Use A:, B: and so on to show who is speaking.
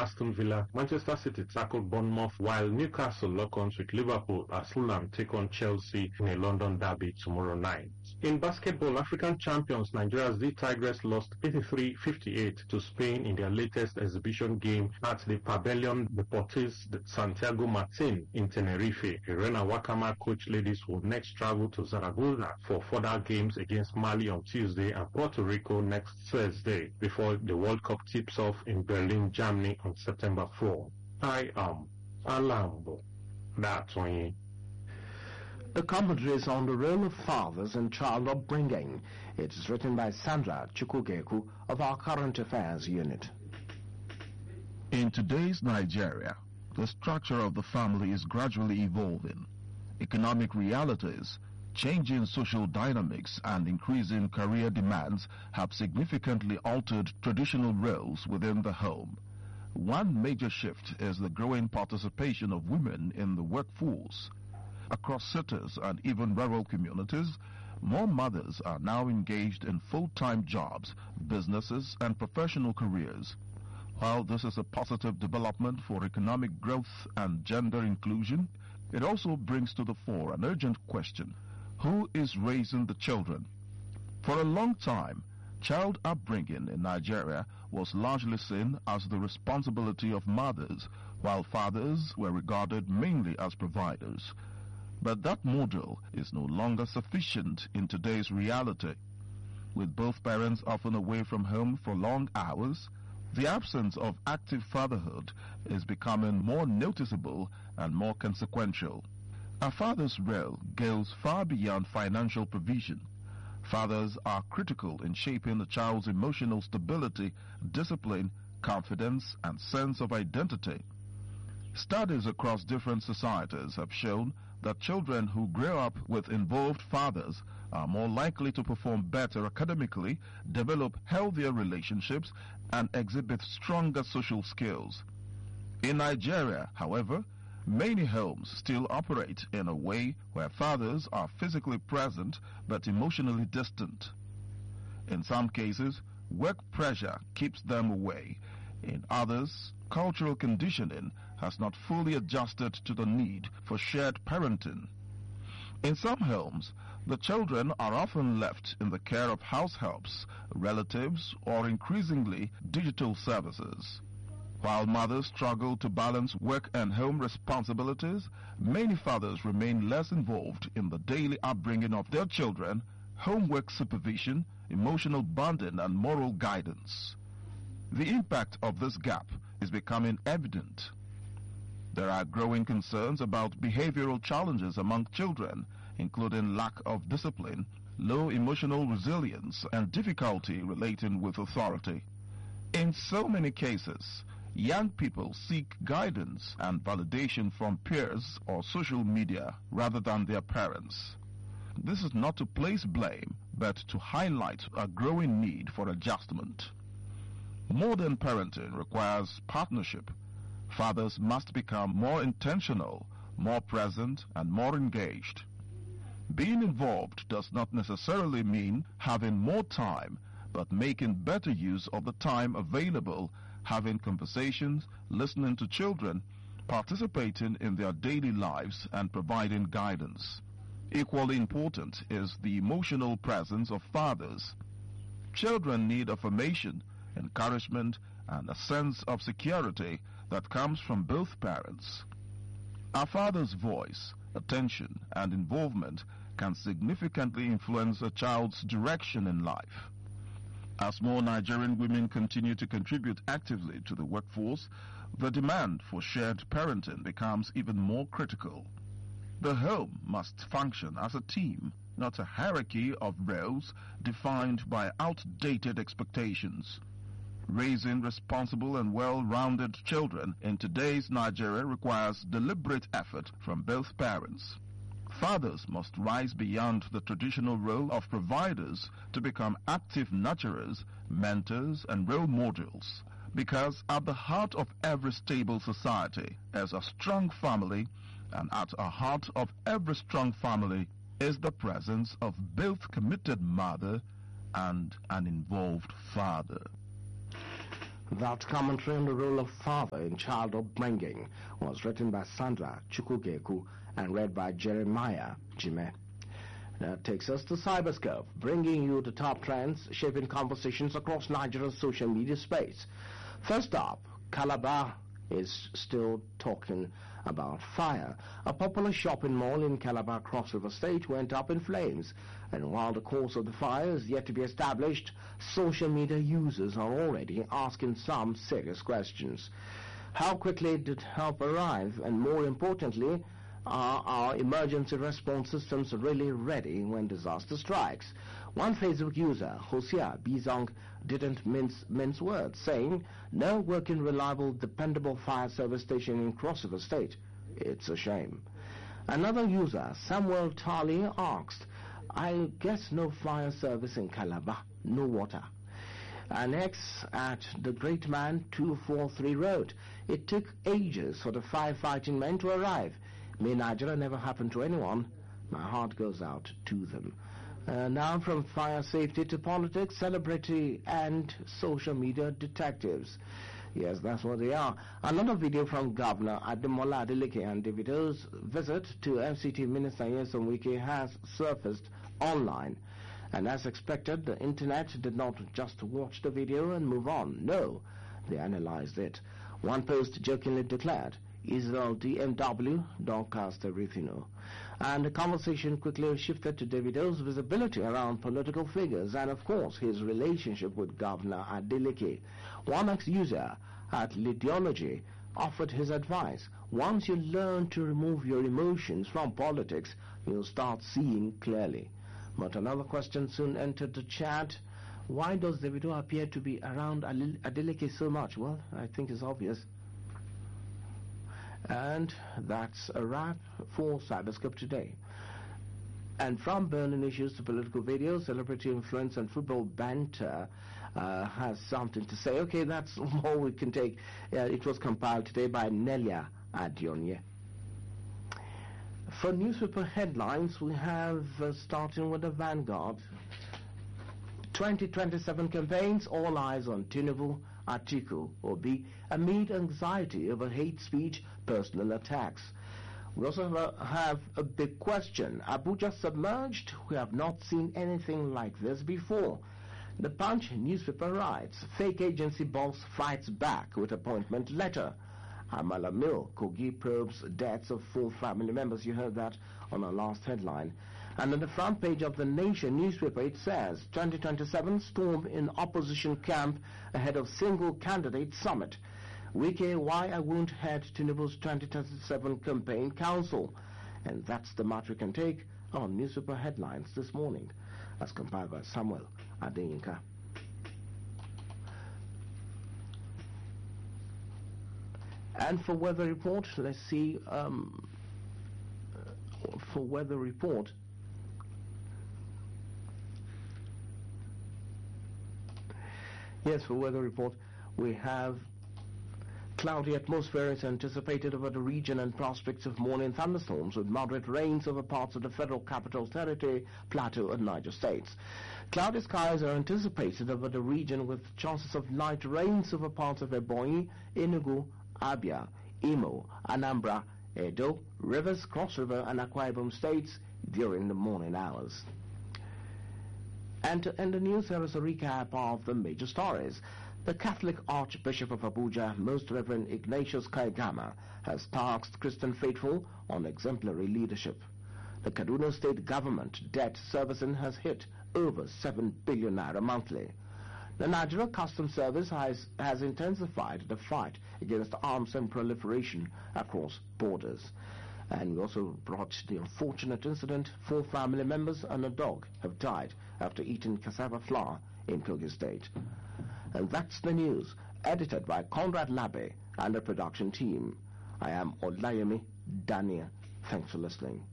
A: Aston Villa, Manchester City tackle Bournemouth, while Newcastle lock arms with Liverpool as Fulham take on Chelsea in a London derby tomorrow night. In basketball, African champions Nigeria's D Tigers lost 83-58 to Spain in their latest exhibition game at the Pabellon Deportes de Santiago Martin in Tenerife. Irena Wakama coach ladies will next travel to Zaragoza for further games against Mali on Tuesday and Puerto Rico next Thursday before the World Cup tips off in Berlin, Germany on September 4. I am Alambo. That's when
B: The commentary is on the role of fathers in child upbringing. It is written by Sandra Chukwugeku of our Current Affairs unit.
C: In today's Nigeria, the structure of the family is gradually evolving. Economic realities, changing social dynamics, and increasing career demands have significantly altered traditional roles within the home. One major shift is the growing participation of women in the workforce. Across cities and even rural communities, more mothers are now engaged in full-time jobs, businesses, and professional careers. While this is a positive development for economic growth and gender inclusion, it also brings to the fore an urgent question: who is raising the children? For a long time, child upbringing in Nigeria was largely seen as the responsibility of mothers, while fathers were regarded mainly as providers. But that model is no longer sufficient in today's reality. With both parents often away from home for long hours, the absence of active fatherhood is becoming more noticeable and more consequential. A father's role goes far beyond financial provision. Fathers are critical in shaping a child's emotional stability, discipline, confidence, and sense of identity. Studies across different societies have shown that children who grow up with involved fathers are more likely to perform better academically, develop healthier relationships, and exhibit stronger social skills. In Nigeria, however, many homes still operate in a way where fathers are physically present but emotionally distant. In some cases, work pressure keeps them away. In others, cultural conditioning has not fully adjusted to the need for shared parenting. In some homes, the children are often left in the care of house helps, relatives, or increasingly digital services. While mothers struggle to balance work and home responsibilities, many fathers remain less involved in the daily upbringing of their children, homework supervision, emotional bonding, and moral guidance. The impact of this gap is becoming evident. There are growing concerns about behavioral challenges among children, including lack of discipline, low emotional resilience, and difficulty relating with authority. In so many cases, young people seek guidance and validation from peers or social media rather than their parents. This is not to place blame, but to highlight a growing need for adjustment. Modern parenting requires partnership. Fathers must become more intentional, more present, and more engaged. Being involved does not necessarily mean having more time, but making better use of the time available, having conversations, listening to children, participating in their daily lives, and providing guidance. Equally important is the emotional presence of fathers. Children need affirmation, encouragement, and a sense of security that comes from both parents. A father's voice, attention, and involvement can significantly influence a child's direction in life. As more Nigerian women continue to contribute actively to the workforce, the demand for shared parenting becomes even more critical. The home must function as a team, not a hierarchy of roles defined by outdated expectations. Raising responsible and well-rounded children in today's Nigeria requires deliberate effort from both parents. Fathers must rise beyond the traditional role of providers to become active nurturers, mentors, and role models. Because at the heart of every stable society is a strong family, and at the heart of every strong family is the presence of both committed mother and an involved father.
B: That commentary on the role of father in child upbringing was written by Sandra Chukwugeku and read by Jeremiah Jime. That takes us to Cyberscope, bringing you the top trends shaping conversations across Nigeria's social media space. First up, Calabar is still talking about fire. A popular shopping mall in Calabar, Cross River State, went up in flames. And while the cause of the fire is yet to be established, social media users are already asking some serious questions. How quickly did help arrive? And more importantly, are our emergency response systems really ready when disaster strikes? One Facebook user, Hosea Bizong, didn't mince words, saying, "No working, reliable, dependable fire service station in Cross River State. It's a shame." Another user, Samuel Tali, asked, "I guess no fire service in Calabar, no water." An ex at the Great Man 243 Road. It took ages for the firefighting men to arrive. May Nigeria never happen to anyone. My heart goes out to them. Now from fire safety to politics, celebrity and social media detectives. Yes, that's what they are. Another video from Governor Ademola Adeleke and Davido's visit to FCT Minister Nyesom Wike has surfaced online. And as expected, the internet did not just watch the video and move on. No, they analyzed it. One post jokingly declared, "Israel DMW, don't cast everything." And the conversation quickly shifted to Davido's visibility around political figures and, of course, his relationship with Governor Adeleke. One ex-user at Lidiology offered his advice. Once you learn to remove your emotions from politics, you'll start seeing clearly. But another question soon entered the chat. Why does Davido appear to be around Adeleke so much? Well, I think it's obvious. And that's a wrap for Cyberscope today. And from burning issues to political videos, celebrity influence, and football banter has something to say. Okay, that's all we can take. It was compiled today by Nelia Adionye. For newspaper headlines, we have starting with the Vanguard. 2027 campaigns, all eyes on Tinubu, Atiku, Obi, amid anxiety over hate speech, personal attacks. We also have a big question. Abuja submerged? We have not seen anything like this before. The Punch newspaper writes, fake agency boss fights back with appointment letter. Amala Mill, Kogi probes deaths of 4 family members. You heard that on our last headline. And on the front page of the Nation newspaper, it says, 2027 storm in opposition camp ahead of single candidate summit. Wike, why I won't head Tinubu's 2027 campaign council. And that's the matter we can take on newspaper headlines this morning, as compiled by Samuel Adeyinka. And for weather report, let's see, for weather report, yes, for weather report, we have cloudy atmosphere is anticipated over the region and prospects of morning thunderstorms with moderate rains over parts of the Federal Capital Territory, Plateau and Niger states. Cloudy skies are anticipated over the region with chances of light rains over parts of Ebonyi, Enugu, Abia, Imo, Anambra, Edo, Rivers, Cross River and Akwa Ibom states during the morning hours. And to end the news, there is a recap of the major stories. The Catholic Archbishop of Abuja, Most Reverend Ignatius Kaigama, has tasked Christian faithful on exemplary leadership. The Kaduna State government debt servicing has hit over 7 billion naira monthly. The Nigeria Customs Service has intensified the fight against arms and proliferation across borders. And we also brought the unfortunate incident. 4 family members and a dog have died after eating cassava flour in Kogi State. And that's the news, edited by Conrad Labe and the production team. I am Olayemi Daniel. Thanks for listening.